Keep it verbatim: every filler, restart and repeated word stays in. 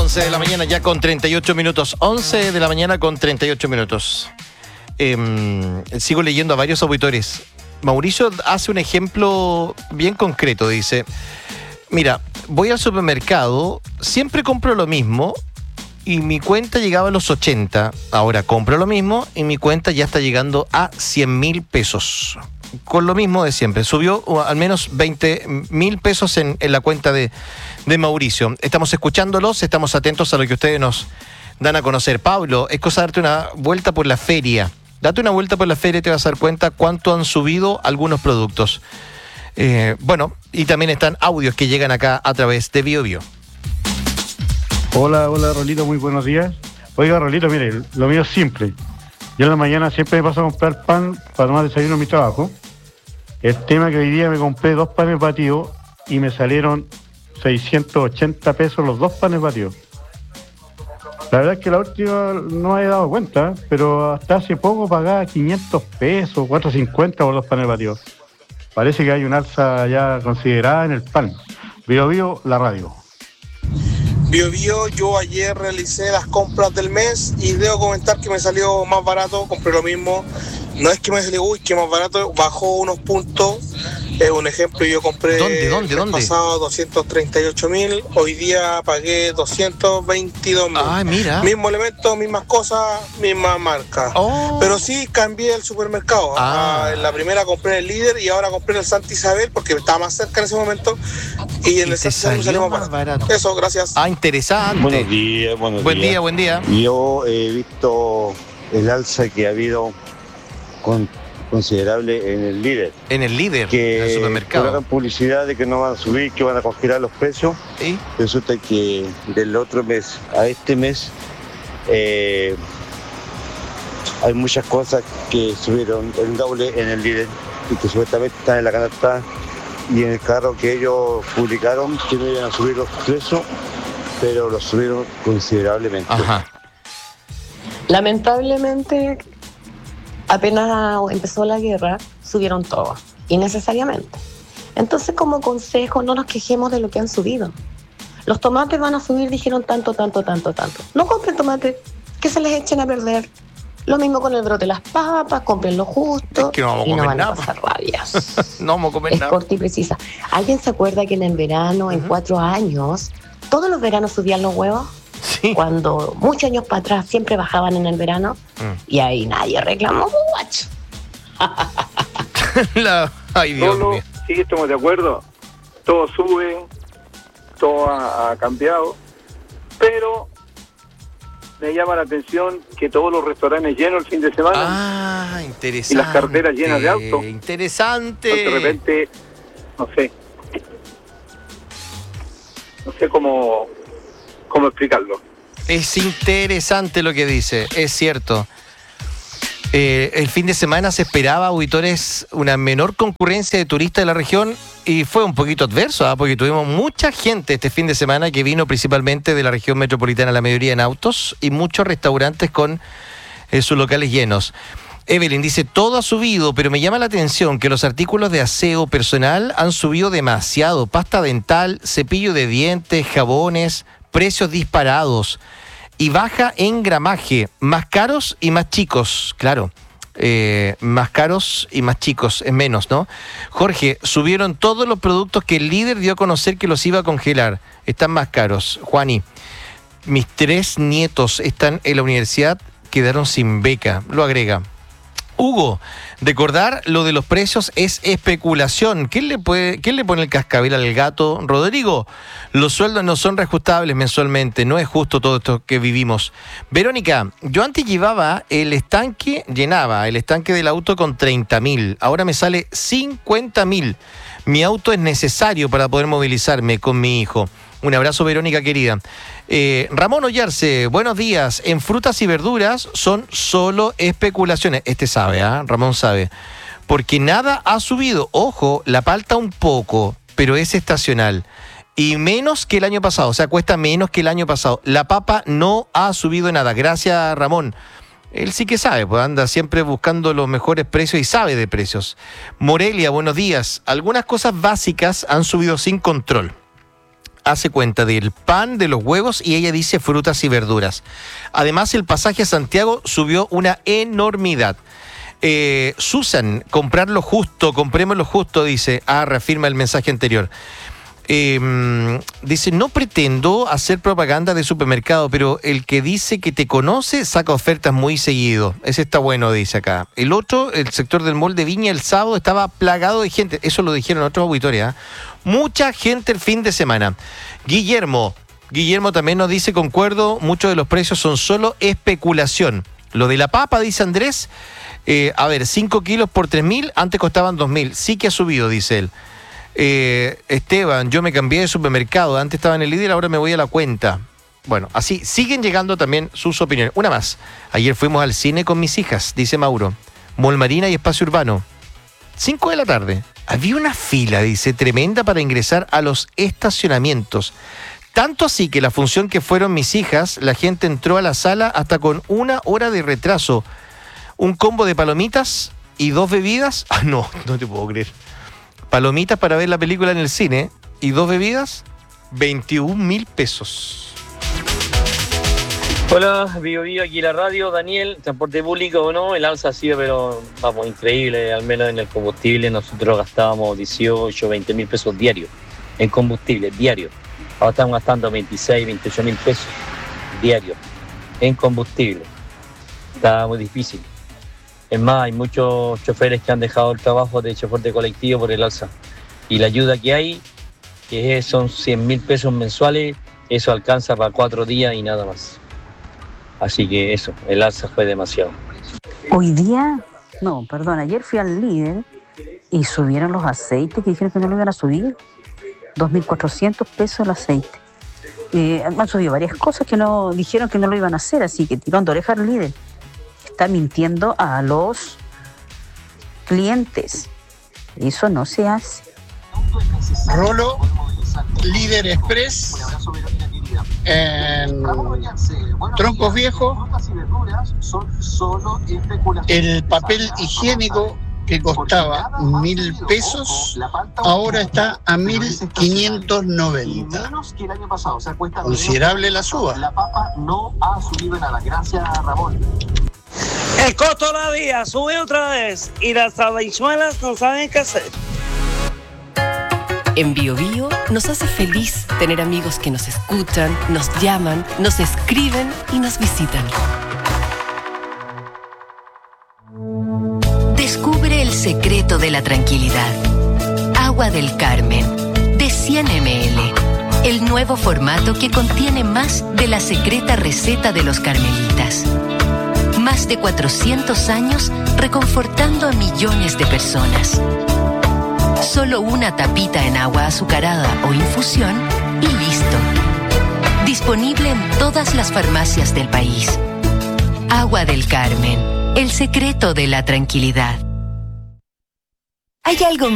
once de la mañana ya con treinta y ocho minutos. once de la mañana con treinta y ocho minutos. Eh, sigo leyendo a varios auditores. Mauricio hace un ejemplo bien concreto. Dice, mira, voy al supermercado, siempre compro lo mismo y mi cuenta llegaba a los ochenta. Ahora compro lo mismo y mi cuenta ya está llegando a cien mil pesos. Con lo mismo de siempre. Subió al menos veinte mil pesos en, en la cuenta de, de Mauricio. Estamos escuchándolos, estamos atentos a lo que ustedes nos dan a conocer. Pablo, es cosa de darte una vuelta por la feria. Date una vuelta por la feria y te vas a dar cuenta cuánto han subido algunos productos. Eh, bueno, y también están audios que llegan acá a través de Bio Bio. Hola, hola Rolito, muy buenos días. Oiga Rolito, mire, lo mío es simple. Yo en la mañana siempre me paso a comprar pan para tomar desayuno en mi trabajo. El tema que hoy día me compré dos panes batidos y me salieron seiscientos ochenta pesos los dos panes batidos. La verdad es que la última no me he dado cuenta, pero hasta hace poco pagaba quinientos pesos, cuatrocientos cincuenta por los panes batidos. Parece que hay una alza ya considerada en el pan. Bio Bio, la radio. Bio Bio, yo ayer realicé las compras del mes y debo comentar que me salió más barato, compré lo mismo. No es que me salió, uy, que más barato, bajó unos puntos. Es un ejemplo, yo compré ¿Dónde, dónde, el dónde? pasado doscientos treinta y ocho mil, hoy día pagué doscientos veintidós mil. Ay, mira. Mismo elemento, mismas cosas, misma marca. Oh. Pero sí cambié el supermercado. Ah. Ah, en la primera compré el Líder y ahora compré el Santa Isabel porque estaba más cerca en ese momento. Y en Y el te Santa Isabel me salió salió más más barato. barato. Eso, gracias. Ah, interesante. Buenos días, buenos Buen días. día, buen día. Yo he visto el alza que ha habido con, considerable en el Líder. En el Líder, Que en el supermercado. colocan publicidad de que no van a subir, que van a congelar los precios. ¿Sí? Resulta que del otro mes a este mes eh, hay muchas cosas que subieron el doble en el Líder y que supuestamente están en la canasta y en el carro que ellos publicaron que no iban a subir los precios, pero los subieron considerablemente. Ajá. Lamentablemente, apenas empezó la guerra, subieron todo, innecesariamente. Entonces, como consejo, no nos quejemos de lo que han subido. Los tomates van a subir, dijeron tanto, tanto, tanto, tanto. No compren tomates, que se les echen a perder. Lo mismo con el brote de las papas, compren lo justo Es que no vamos a y no comer van nada. a pasar rabias. No vamos a comer Es nada. corta y precisa. ¿Alguien se acuerda que en el verano, en Ujú. cuatro años, todos los veranos subían los huevos? Sí. Cuando muchos años para atrás siempre bajaban en el verano Mm. y ahí nadie reclamó, guacho. La... Ay, Dios Solo, mío. sí, estamos de acuerdo. Todo sube, todo ha, ha cambiado, pero me llama la atención que todos los restaurantes llenos el fin de semana Ah, interesante. y las carteras llenas de autos. Interesante. de repente, no sé, no sé cómo, cómo explicarlo. Es interesante lo que dice, es cierto. Eh, el fin de semana se esperaba, auditores, una menor concurrencia de turistas de la región y fue un poquito adverso, ¿ah? Porque tuvimos mucha gente este fin de semana que vino principalmente de la región metropolitana, la mayoría en autos, y muchos restaurantes con eh, sus locales llenos. Evelyn dice, todo ha subido, pero me llama la atención que los artículos de aseo personal han subido demasiado. Pasta dental, cepillo de dientes, jabones, precios disparados. Y baja en gramaje, más caros y más chicos, claro. Eh, más caros y más chicos, es menos, ¿no? Jorge, subieron todos los productos que el Líder dio a conocer que los iba a congelar. Están más caros. Juani, mis tres nietos están en la universidad, quedaron sin beca, lo agrega. Hugo, recordar lo de los precios es especulación. ¿Quién le puede, quién le pone el cascabel al gato? Rodrigo, los sueldos no son reajustables mensualmente, no es justo todo esto que vivimos. Verónica, yo antes llevaba el estanque, llenaba el estanque del auto con treinta mil, ahora me sale cincuenta mil. Mi auto es necesario para poder movilizarme con mi hijo. Un abrazo, Verónica querida. Eh, Ramón Ollarse, buenos días. En frutas y verduras son solo especulaciones. Este sabe, ¿ah? ¿eh? Ramón sabe. Porque nada ha subido. Ojo, la palta un poco, pero es estacional. Y menos que el año pasado, o sea, cuesta menos que el año pasado. La papa no ha subido nada. Gracias, Ramón. Él sí que sabe, pues anda siempre buscando los mejores precios y sabe de precios. Morelia, buenos días. Algunas cosas básicas han subido sin control. hace cuenta del pan, de los huevos y ella dice frutas y verduras. Además, el pasaje a Santiago subió una enormidad. Eh, Susan, comprar lo justo, compremos lo justo, dice. Ah, reafirma el mensaje anterior. Eh, dice, no pretendo hacer propaganda de supermercado, pero el que dice que te conoce saca ofertas muy seguido. Ese está bueno, dice acá. El otro, el sector del mall de Viña, el sábado estaba plagado de gente. Eso lo dijeron otros auditores, ¿eh? Mucha gente el fin de semana. Guillermo, Guillermo también nos dice, concuerdo, muchos de los precios son solo especulación. Lo de la papa, dice Andrés, eh, a ver, cinco kilos por tres mil, antes costaban dos mil. Sí que ha subido, dice él. Eh, Esteban, yo me cambié de supermercado, antes estaba en el líder, ahora me voy a la cuenta. Bueno, así siguen llegando también sus opiniones. Una más, ayer fuimos al cine con mis hijas, dice Mauro. Mall Marina y Espacio Urbano, cinco de la tarde. Había una fila, dice, tremenda para ingresar a los estacionamientos. Tanto así que la función que fueron mis hijas, la gente entró a la sala hasta con una hora de retraso. Un combo de palomitas y dos bebidas. Ah, no, no te puedo creer. Palomitas para ver la película en el cine y dos bebidas, veintiún mil pesos. Hola, Bio Bio, aquí la radio, Daniel, transporte público o no, el alza ha sido, pero vamos, increíble, al menos en el combustible. Nosotros gastábamos dieciocho, veinte mil pesos diarios en combustible, diario. Ahora estamos gastando veintiséis, veintiocho mil pesos diarios en combustible. Está muy difícil. Es más, hay muchos choferes que han dejado el trabajo de chofer de colectivo por el alza. Y la ayuda que hay, que son cien mil pesos mensuales, eso alcanza para cuatro días y nada más. Así que eso, el alza fue demasiado. Hoy día, no, perdón, ayer fui al líder y subieron los aceites que dijeron que no lo iban a subir. dos mil cuatrocientos pesos el aceite. Eh, han subido varias cosas que no dijeron que no lo iban a hacer, así que tirón de oreja al líder. Está mintiendo a los clientes. Eso no se hace. Rolo, Líder Express, en Troncos Viejos, el papel higiénico que costaba mil pesos, ahora está a mil quinientos noventa. Considerable la suba. La papa no ha subido nada. Gracias, Ramón. El costo de la vida sube otra vez y las habichuelas no saben qué hacer. En Bio Bio nos hace feliz tener amigos que nos escuchan, nos llaman, nos escriben y nos visitan. Descubre el secreto de la tranquilidad. Agua del Carmen, de cien mililitros. El nuevo formato que contiene más de la secreta receta de los carmelitas. Más de cuatrocientos años reconfortando a millones de personas. Solo una tapita en agua azucarada o infusión y listo. Disponible en todas las farmacias del país. Agua del Carmen, el secreto de la tranquilidad. Hay algo